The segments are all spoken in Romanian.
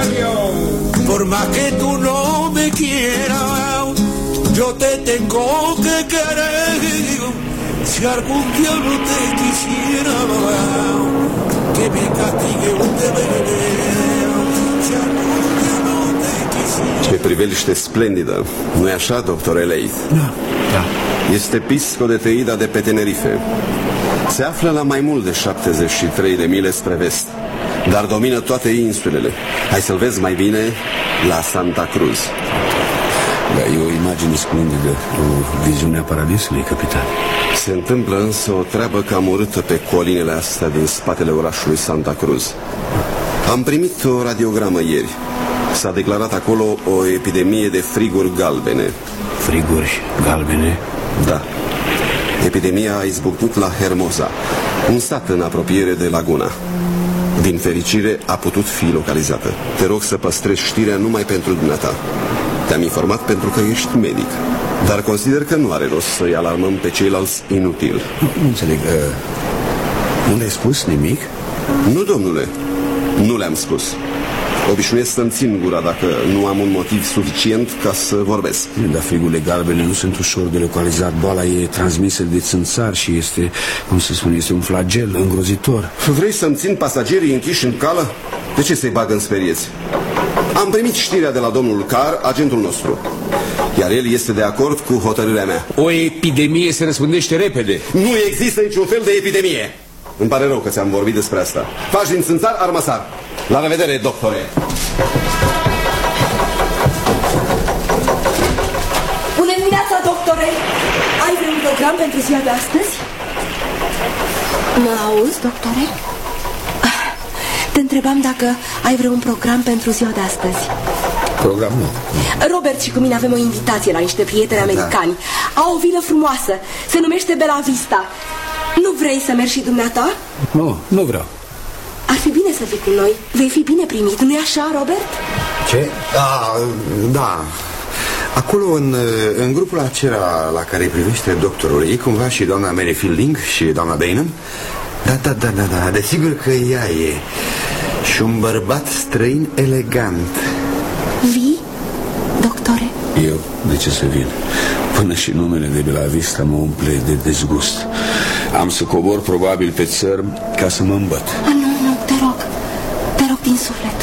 Por más que tú no me quieras, yo te tengo que querer. Si algún día no te quisiera, que me castigue un deber. Si algún día no te quisiera. Ce priveliște splendidă, nu-i așa, doctor Leith? Da, da. Este Pisco de Teida de pe Tenerife. Se află la mai mult de 73 de mile spre vest, dar domină toate insulele. Hai să-l vezi mai bine la Santa Cruz. Da, e o imagine splendidă, o viziune a paradisului, capitan. Se întâmplă însă o treabă cam urâtă pe colinele astea din spatele orașului Santa Cruz. Am primit o radiogramă ieri. S-a declarat acolo o epidemie de friguri galbene. Friguri galbene? Da. Epidemia a izbucnit la Hermosa, un sat în apropiere de laguna. Din fericire a putut fi localizată. Te rog să păstrezi știrea numai pentru dumneata. Te-am informat pentru că ești medic, dar consider că nu are rost să-i alarmăm pe ceilalți inutil. Nu înțeleg. Nu le-ai spus nimic? Nu, domnule, nu le-am spus. Obișnuiesc să-mi țin gura dacă nu am un motiv suficient ca să vorbesc. Dar frigurile galbene nu sunt ușor de localizat. Boala e transmisă de țânțar și este, cum se spune, este un flagel îngrozitor. Vrei să-mi țin pasagerii închiși în cală? De ce să-i bag în sperieți? Am primit știrea de la domnul Carr, agentul nostru, iar el este de acord cu hotărârea mea. O epidemie se răspândește repede. Nu există niciun fel de epidemie. Îmi pare rău că ți-am vorbit despre asta. Faci din țânțar armăsar. La revedere, doctore. Bună dimineața, doctore. Ai vreun program pentru ziua de astăzi? Mă auzi, doctore? Te întrebam dacă ai vreun program pentru ziua de astăzi. Program nu. Robert și cu mine avem o invitație la niște prieteni americani. Au o vilă frumoasă. Se numește Bella Vista. Nu vrei să mergi și dumneata? Nu vreau. Ar fi bine să fii cu noi. Vei fi bine primit, nu-i așa, Robert? Ce? Da. Acolo, în grupul acela la care privește doctorul, e cumva și doamna Mary Fielding și doamna Bainham? Da, desigur că ea e. Și un bărbat străin elegant. Vii, doctore? Eu? De ce să vin? Până și numele de Bella Vista mă umple de dezgust. Am să cobor probabil pe țărm ca să mă îmbăt. Nu, te rog din suflet.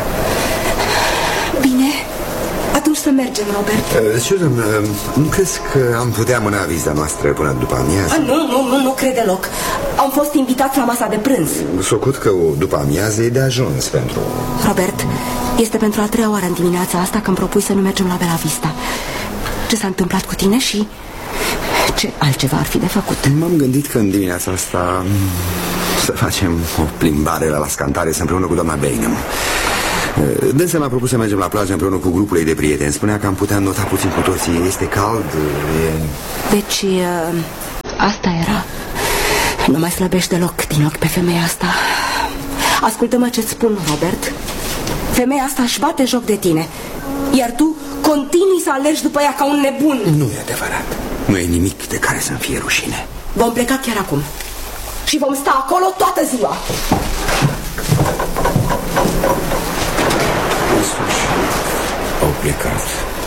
Bine, atunci să mergem, Robert. Susan, nu crezi că am putea mâna vizita noastră până după amiază? Nu cred deloc. Am fost invitați la masa de prânz. Socut că o după amiază e de ajuns pentru... Robert, este pentru a 3-a oară în dimineața asta când propui să nu mergem la Bella Vista. Ce s-a întâmplat cu tine și ce altceva ar fi de făcut? M-am gândit că în dimineața asta să facem o plimbare la Scantare împreună cu doamna Bainham. Dânsa m-a propus să mergem la plajă împreună cu grupul ei de prieteni. Spunea că am putea nota puțin cu toții. Este cald. Deci asta era. Nu mai slăbești deloc din ochi pe femeia asta. Ascultă-mă ce-ți spun, Robert. Femeia asta își bate joc de tine, iar tu continui să alergi după ea ca un nebun. Nu e adevărat. Nu e nimic de care să-mi fie rușine. Vom pleca chiar acum și vom sta acolo toată ziua. Au plecat.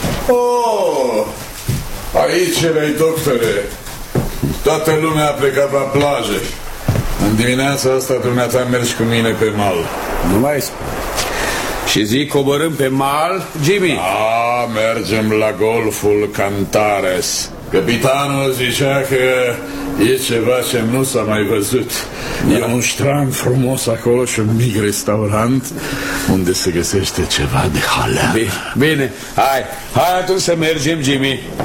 Aici erai, doctore. Toată lumea a plecat la plajă. În dimineața asta dumneata mergi cu mine pe mal. Nu mai spune. Și zic, coborâm pe mal, Jimmy? Mergem la golful Cantares. Capitanul zicea că e ceva ce nu s-a mai văzut. E un strand frumos acolo și un mic restaurant unde se găsește ceva de halal. Bine, hai atunci să mergem, Jimmy.